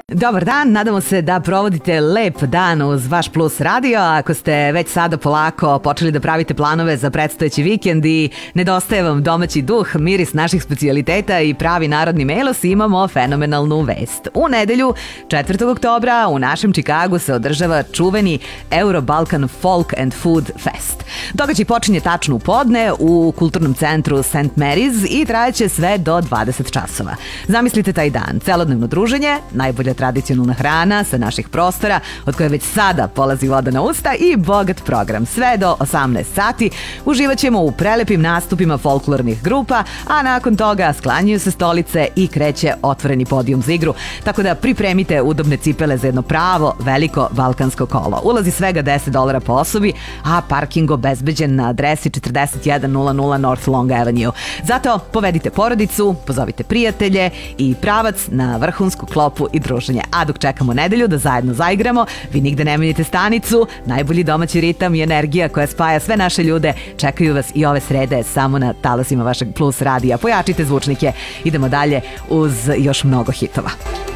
Dobar dan, nadamo se da provodite lep dan uz vaš Plus radio. Ako ste već sada polako počeli da pravite planove za predstojeći vikend i nedostaje vam domaći duh, miris naših specijaliteta i pravi narodni melos, imamo fenomenalnu vest. U nedelju, 4. oktobra, u našem Čikagu se održava čuveni Euro-Balkan Folk and Food Fest. Događaj počinje tačno u podne u kulturnom centru St. Mary's i trajeće sve do 20 časova. Zamislite taj dan, celodnevno druženje, najbolja tradicionalna hrana sa naših prostora, od koje već sada polazi voda na usta i bogat program. Sve do 18 sati uživat ćemo u prelepim nastupima folklornih grupa, a nakon toga sklanjaju se stolice i kreće otvoreni podijum za igru. Tako da pripremite udobne cipele za jedno pravo veliko balkansko kolo. Ulazi svega $10 po osobi, a parking obezbeđen na adresi 4100 North Long Avenue. Zato povedite porodicu, pozovite prijatelje i pravac na vrhunsku klopu i druženje. A dok čekamo nedelju da zajedno zaigramo, vi nigde ne menjite stanicu, najbolji domaći ritam i energija koja spaja sve naše ljude čekaju vas i ove srede samo na talasima vašeg Plus radija. Pojačite zvučnike, idemo dalje uz još mnogo hitova.